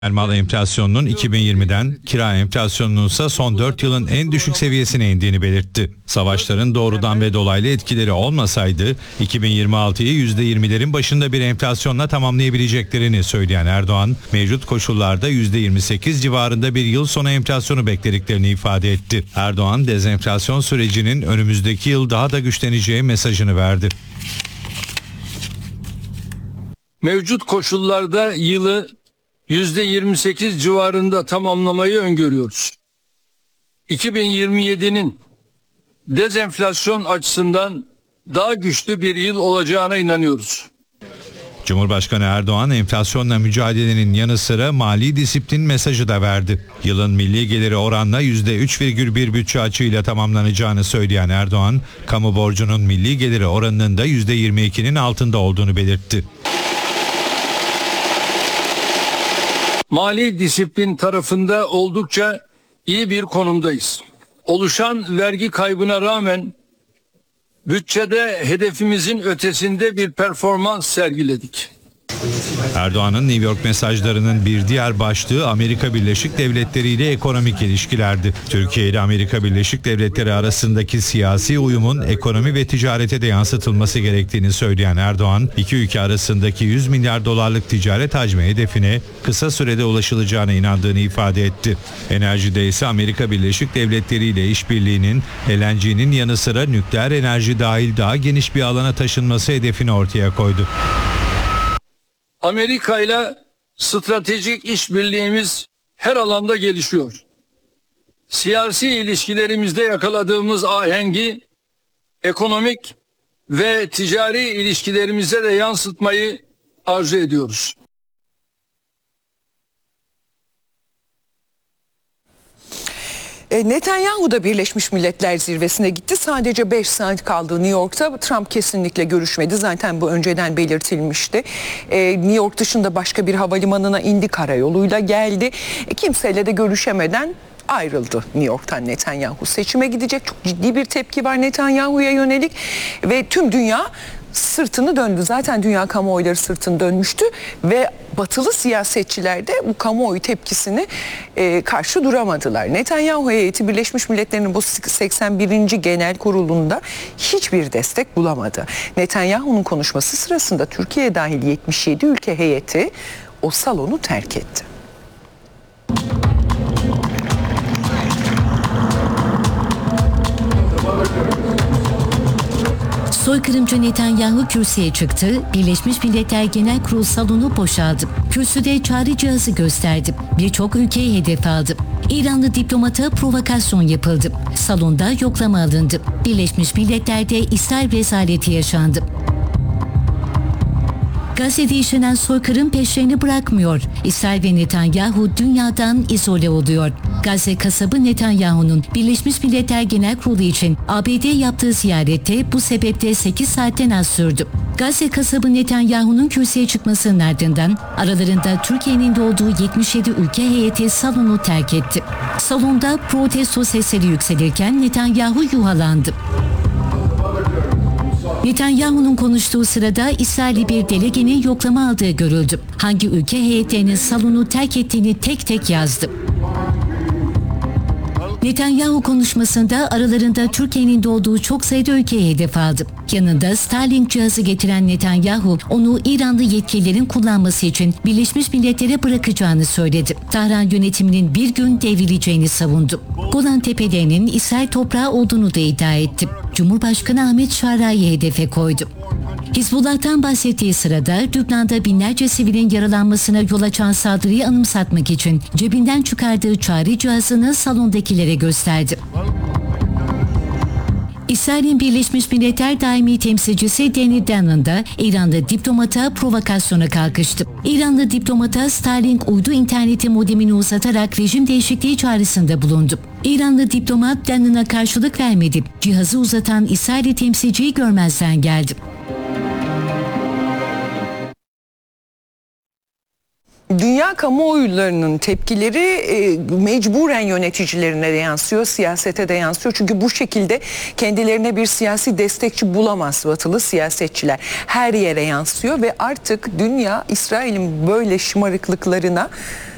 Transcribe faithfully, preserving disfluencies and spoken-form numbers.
Mal enflasyonunun iki bin yirmiden, kira enflasyonunun ise son dört yılın en düşük seviyesine indiğini belirtti. Savaşların doğrudan ve dolaylı etkileri olmasaydı iki bin yirmi altıyı yüzde yirmilerin başında bir enflasyonla tamamlayabileceklerini söyleyen Erdoğan, mevcut koşullarda yüzde yirmi sekiz civarında bir yıl sonu enflasyonu beklediklerini ifade etti. Erdoğan, dezenflasyon sürecinin önümüzdeki yıl daha da güçleneceği mesajını verdi. Mevcut koşullarda yılı yüzde yirmi sekiz civarında tamamlamayı öngörüyoruz. iki bin yirmi yedinin dezenflasyon açısından daha güçlü bir yıl olacağına inanıyoruz. Cumhurbaşkanı Erdoğan, enflasyonla mücadelenin yanı sıra mali disiplin mesajı da verdi. Yılın milli geliri oranla yüzde üç virgül bir bütçe açığıyla tamamlanacağını söyleyen Erdoğan, kamu borcunun milli geliri oranının da yüzde yirmi ikinin altında olduğunu belirtti. Mali disiplin tarafında oldukça iyi bir konumdayız. Oluşan vergi kaybına rağmen bütçede hedefimizin ötesinde bir performans sergiledik. Erdoğan'ın New York mesajlarının bir diğer başlığı Amerika Birleşik Devletleri ile ekonomik ilişkilerdi. Türkiye ile Amerika Birleşik Devletleri arasındaki siyasi uyumun ekonomi ve ticarete de yansıtılması gerektiğini söyleyen Erdoğan, iki ülke arasındaki yüz milyar dolarlık ticaret hacmi hedefine kısa sürede ulaşılacağına inandığını ifade etti. Enerjide ise Amerika Birleşik Devletleri ile işbirliğinin L N G'nin yanı sıra nükleer enerji dahil daha geniş bir alana taşınması hedefini ortaya koydu. Amerika ile stratejik işbirliğimiz her alanda gelişiyor. Siyasi ilişkilerimizde yakaladığımız ahengi ekonomik ve ticari ilişkilerimize de yansıtmayı arzu ediyoruz. Netanyahu da Birleşmiş Milletler Zirvesi'ne gitti. Sadece beş saat kaldı New York'ta. Trump kesinlikle görüşmedi. Zaten bu önceden belirtilmişti. New York dışında başka bir havalimanına indi, karayoluyla geldi. Kimseyle de görüşemeden ayrıldı New York'tan Netanyahu. Seçime gidecek, çok ciddi bir tepki var Netanyahu'ya yönelik ve tüm dünya sırtını döndü. Zaten dünya kamuoyları sırtını dönmüştü ve batılı siyasetçiler de bu kamuoyu tepkisini e, karşı duramadılar. Netanyahu heyeti Birleşmiş Milletler'in bu seksen birinci Genel Kurulu'nda hiçbir destek bulamadı. Netanyahu'nun konuşması sırasında Türkiye dahil yetmiş yedi ülke heyeti o salonu terk etti. Soykırımcı Netanyahu kürsüye çıktı, Birleşmiş Milletler Genel Kurulu salonu boşaldı. Kürsüde çağrı cihazı gösterdi. Birçok ülkeyi hedef aldı. İranlı diplomata provokasyon yapıldı. Salonda yoklama alındı. Birleşmiş Milletler'de İsrail rezaleti yaşandı. Gazze'de işlenen soykırım peşlerini bırakmıyor. İsrail ve Netanyahu dünyadan izole oluyor. Gazze kasabı Netanyahu'nun Birleşmiş Milletler Genel Kurulu için A B D yaptığı ziyarette bu sebeple sekiz saatten az sürdü. Gazze kasabı Netanyahu'nun kürsüye çıkmasının ardından aralarında Türkiye'nin de olduğu yetmiş yedi ülke heyeti salonu terk etti. Salonda protesto sesleri yükselirken Netanyahu yuhalandı. Netanyahu'nun konuştuğu sırada İsrailli bir delegenin yoklama aldığı görüldü. Hangi ülke heyetlerinin salonu terk ettiğini tek tek yazdı. Netanyahu konuşmasında aralarında Türkiye'nin de olduğu çok sayıda ülkeye hedef aldı. Yanında Starlink cihazı getiren Netanyahu onu İranlı yetkililerin kullanması için Birleşmiş Milletler'e bırakacağını söyledi. Tahran yönetiminin bir gün devrileceğini savundu. Golan Tepelerinin İsrail toprağı olduğunu da iddia etti. Cumhurbaşkanı Ahmet Şara'yı hedefe koydu. Hizbullah'tan bahsettiği sırada Lübnan'da binlerce sivilin yaralanmasına yol açan saldırıyı anımsatmak için cebinden çıkardığı çağrı cihazını salondakilere gösterdi. İsrail'in Birleşmiş Milletler Daimi Temsilcisi Danny Danon da İranlı diplomata provokasyona kalkıştı. İranlı diplomata Starlink uydu interneti modemini uzatarak rejim değişikliği çağrısında bulundu. İranlı diplomat Danon'a karşılık vermedi. Cihazı uzatan İsrailli temsilciyi görmezden geldi. Dünya kamuoylarının tepkileri e, mecburen yöneticilerine de yansıyor, siyasete de yansıyor. Çünkü bu şekilde kendilerine bir siyasi destekçi bulamaz batılı siyasetçiler. Her yere yansıyor ve artık dünya İsrail'in böyle şımarıklıklarına